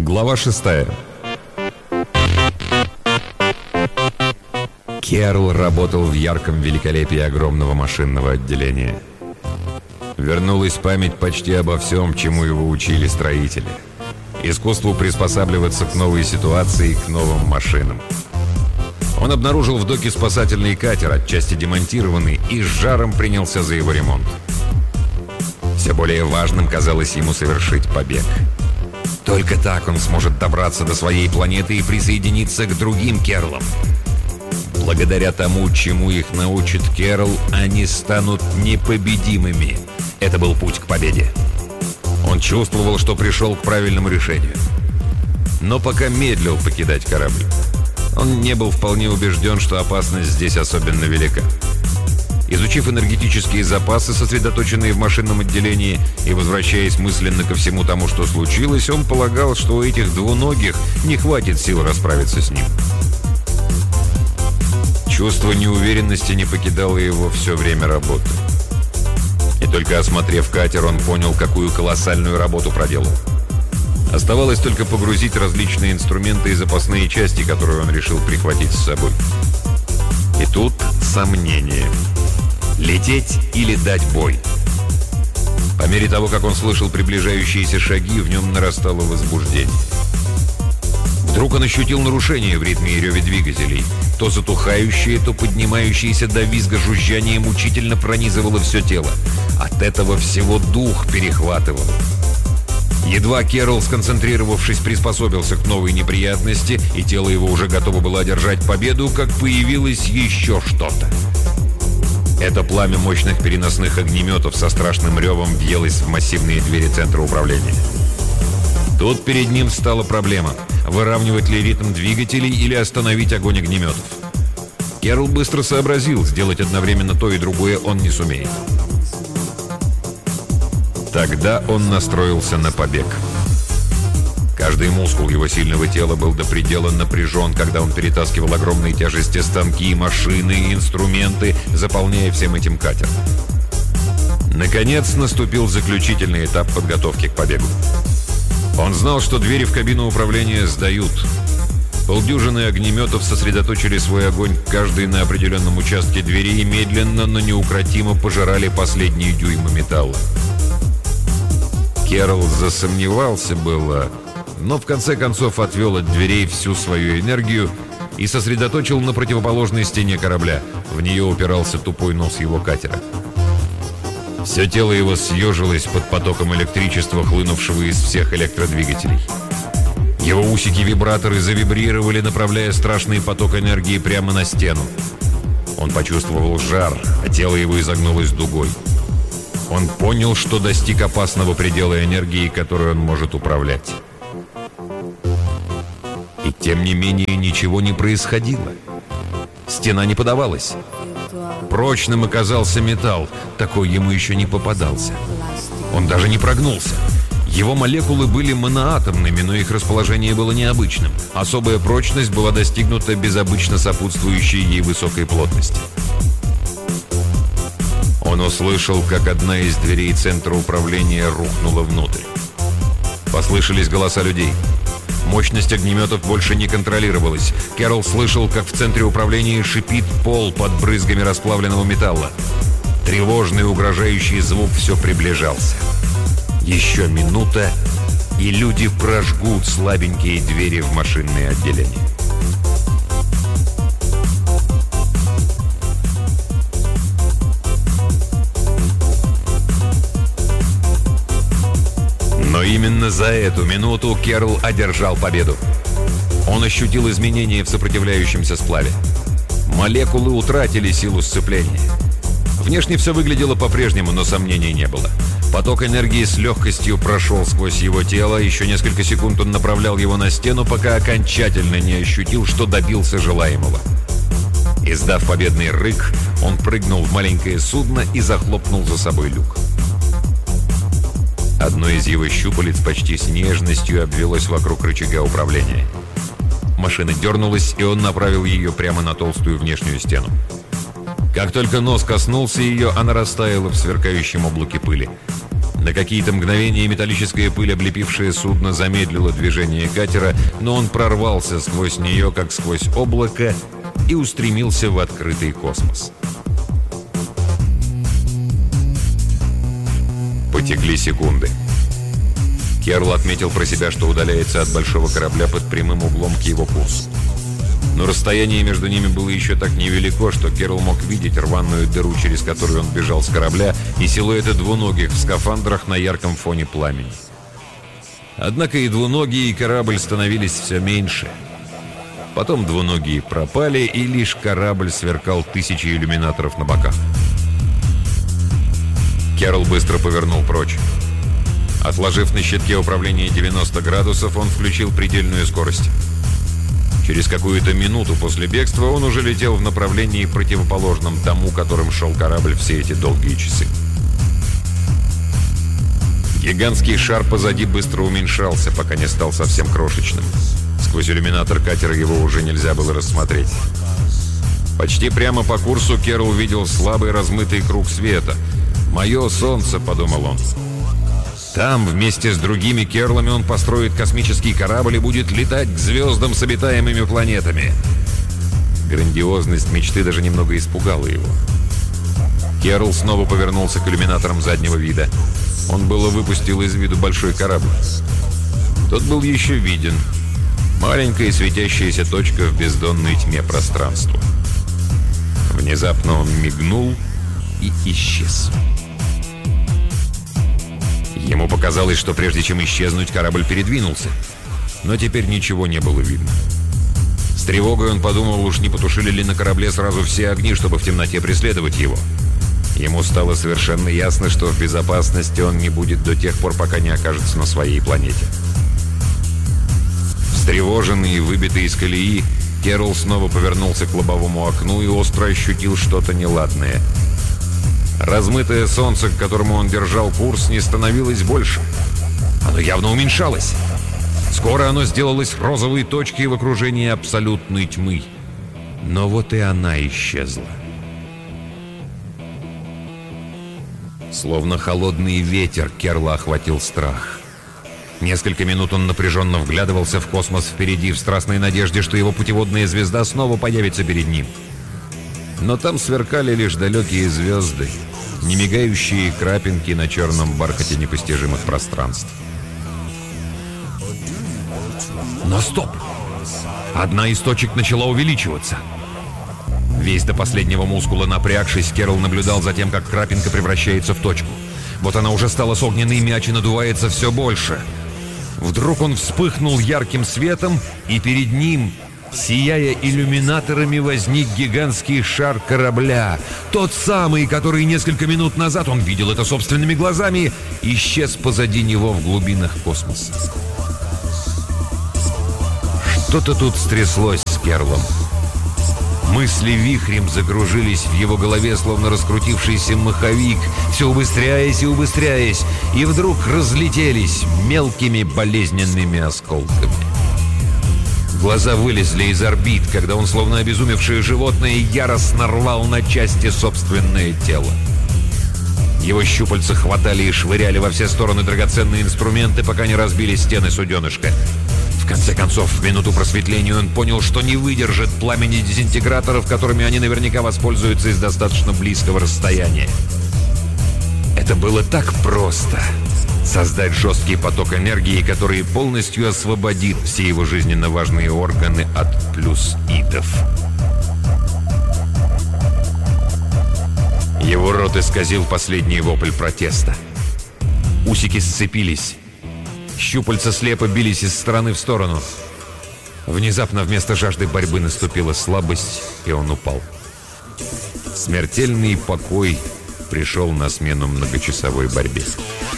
Глава 6. Керл работал в ярком великолепии огромного машинного отделения. Вернулась память почти обо всем, чему его учили строители. Искусству приспосабливаться к новой ситуации, к новым машинам. Он обнаружил в доке спасательный катер, отчасти демонтированный, и с жаром принялся за его ремонт. Все более важным казалось ему совершить побег. Только так он сможет добраться до своей планеты и присоединиться к другим Керлам. Благодаря тому, чему их научит Керл, они станут непобедимыми. Это был путь к победе. Он чувствовал, что пришел к правильному решению. Но пока медлил покидать корабль. Он не был вполне убежден, что опасность здесь особенно велика. Изучив энергетические запасы, сосредоточенные в машинном отделении, и возвращаясь мысленно ко всему тому, что случилось, он полагал, что у этих двуногих не хватит сил расправиться с ним. Чувство неуверенности не покидало его все время работы. И только осмотрев катер, он понял, какую колоссальную работу проделал. Оставалось только погрузить различные инструменты и запасные части, которые он решил прихватить с собой. И тут сомнение. Лететь или дать бой? По мере того, как он слышал приближающиеся шаги, в нем нарастало возбуждение. Вдруг он ощутил нарушение в ритме и реве двигателей. То затухающее, то поднимающееся до визга жужжание мучительно пронизывало все тело. От этого всего дух перехватывал. Едва Керл, сконцентрировавшись, приспособился к новой неприятности, и тело его уже готово было одержать победу, как появилось еще что-то. Это пламя мощных переносных огнеметов со страшным ревом въелось в массивные двери центра управления. Тут перед ним стала проблема – выравнивать ли ритм двигателей или остановить огонь огнеметов. Керл быстро сообразил, сделать одновременно то и другое он не сумеет. Тогда он настроился на побег. Каждый мускул его сильного тела был до предела напряжен, когда он перетаскивал огромные тяжести, станки, машины и инструменты, заполняя всем этим катер. Наконец наступил заключительный этап подготовки к побегу. Он знал, что двери в кабину управления сдают. Полдюжины огнеметов сосредоточили свой огонь каждый на определенном участке двери и медленно, но неукротимо пожирали последние дюймы металла. Керл засомневался было, но в конце концов отвел от дверей всю свою энергию и сосредоточил на противоположной стене корабля. В нее упирался тупой нос его катера. Все тело его съежилось под потоком электричества, хлынувшего из всех электродвигателей. Его усики-вибраторы завибрировали, направляя страшный поток энергии прямо на стену. Он почувствовал жар, а тело его изогнулось дугой. Он понял, что достиг опасного предела энергии, которую он может управлять. И тем не менее ничего не происходило. Стена не подавалась. Прочным оказался металл, такой ему еще не попадался. Он даже не прогнулся. Его молекулы были моноатомными, но их расположение было необычным. Особая прочность была достигнута без обычно сопутствующей ей высокой плотности. Он услышал, как одна из дверей центра управления рухнула внутрь. Послышались голоса людей. Мощность огнеметов больше не контролировалась. Керл слышал, как в центре управления шипит пол под брызгами расплавленного металла. Тревожный и угрожающий звук все приближался. Еще минута, и люди прожгут слабенькие двери в машинное отделение. Но именно за эту минуту Керл одержал победу. Он ощутил изменения в сопротивляющемся сплаве. Молекулы утратили силу сцепления. Внешне все выглядело по-прежнему, но сомнений не было. Поток энергии с легкостью прошел сквозь его тело. Еще несколько секунд он направлял его на стену, пока окончательно не ощутил, что добился желаемого. Издав победный рык, он прыгнул в маленькое судно и захлопнул за собой люк. Одно из его щупалец почти с нежностью обвелось вокруг рычага управления. Машина дернулась, и он направил ее прямо на толстую внешнюю стену. Как только нос коснулся ее, она растаяла в сверкающем облаке пыли. На какие-то мгновения металлическая пыль, облепившая судно, замедлила движение катера, но он прорвался сквозь нее, как сквозь облако, и устремился в открытый космос. Потекли секунды. Керл отметил про себя, что удаляется от большого корабля под прямым углом к его курсу. Но расстояние между ними было еще так невелико, что Керл мог видеть рваную дыру, через которую он бежал с корабля, и силуэты двуногих в скафандрах на ярком фоне пламени. Однако и двуногие, и корабль становились все меньше. Потом двуногие пропали, и лишь корабль сверкал тысячи иллюминаторов на боках. Керл быстро повернул прочь. Отложив на щитке управления 90 градусов, он включил предельную скорость. Через какую-то минуту после бегства он уже летел в направлении, противоположном тому, которым шел корабль все эти долгие часы. Гигантский шар позади быстро уменьшался, пока не стал совсем крошечным. Сквозь иллюминатор катера его уже нельзя было рассмотреть. Почти прямо по курсу Керл увидел слабый размытый круг света. «Мое солнце», — подумал он. Там, вместе с другими Керлами, он построит космический корабль и будет летать к звездам с обитаемыми планетами. Грандиозность мечты даже немного испугала его. Керл снова повернулся к иллюминаторам заднего вида. Он было выпустил из виду большой корабль. Тот был еще виден. Маленькая светящаяся точка в бездонной тьме пространства. Внезапно он мигнул и исчез. Ему показалось, что прежде чем исчезнуть, корабль передвинулся. Но теперь ничего не было видно. С тревогой он подумал, уж не потушили ли на корабле сразу все огни, чтобы в темноте преследовать его. Ему стало совершенно ясно, что в безопасности он не будет до тех пор, пока не окажется на своей планете. Встревоженный и выбитый из колеи, Керл снова повернулся к лобовому окну и остро ощутил что-то неладное. Размытое солнце, к которому он держал курс, не становилось больше. Оно явно уменьшалось. Скоро оно сделалось розовой точкой в окружении абсолютной тьмы. Но вот и она исчезла. Словно холодный ветер, Керла охватил страх. Несколько минут он напряженно вглядывался в космос впереди, в страстной надежде, что его путеводная звезда снова появится перед ним. Но там сверкали лишь далекие звезды, немигающие крапинки на черном бархате непостижимых пространств. Но стоп! Одна из точек начала увеличиваться. Весь до последнего мускула напрягшись, Керл наблюдал за тем, как крапинка превращается в точку. Вот она уже стала с огненной мяч и надувается все больше. Вдруг он вспыхнул ярким светом, и перед ним, сияя иллюминаторами, возник гигантский шар корабля. Тот самый, который несколько минут назад, он видел это собственными глазами, исчез позади него в глубинах космоса. Что-то тут стряслось с Керлом. Мысли вихрем закружились в его голове, словно раскрутившийся маховик, все убыстряясь и убыстряясь, и вдруг разлетелись мелкими болезненными осколками. Глаза вылезли из орбит, когда он, словно обезумевшее животное, яростно рвал на части собственное тело. Его щупальца хватали и швыряли во все стороны драгоценные инструменты, пока не разбили стены суденышка. В конце концов, в минуту просветления он понял, что не выдержит пламени дезинтеграторов, которыми они наверняка воспользуются из достаточно близкого расстояния. Это было так просто — создать жесткий поток энергии, который полностью освободит все его жизненно важные органы от плюсидов. Его рот исказил последний вопль протеста. Усики сцепились. Щупальца слепо бились из стороны в сторону. Внезапно вместо жажды борьбы наступила слабость, и он упал. Смертельный покой пришел на смену многочасовой борьбе.